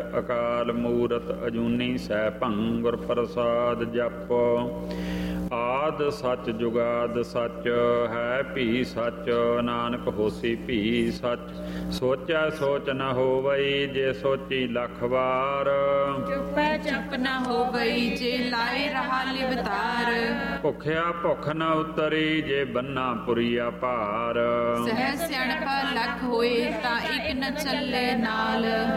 ਅਕਾਲ ਮੂਰਤ ਅਜੂਨੀ ਸੈਭੰ ਗੁਰ ਪ੍ਰਸਾਦ ਜਪ। ਆਦ ਸੱਚ ਜੁਗਾਦ ਸੱਚ ਹੈ ਭੀ ਸੱਚ, ਨਾਨਕ ਹੋਸੀ ਭੀ ਸੱਚ। ਸੋਚੈ ਸੋਚ ਨ ਹੋਵਈ ਜੇ ਸੋਚੀ ਲੱਖ ਵਾਰ, ਚੁਪੈ ਚੁਪ ਨ ਹੋਵਈ ਜੇ ਲਾਏ ਰਹਾ ਲਿਵਤਾਰ। ਭੁਖਿਆ ਭੁੱਖ ਨ ਉਤਰੀ ਜੇ ਬੰਨਾ ਪੁਰੀਆ ਭਾਰ, ਸਹਿ ਸਿਆਣਪਾ ਲੱਖ ਹੋਏ ਤਾਂ ਇੱਕ ਨ ਚੱਲੇ ਨਾਲ।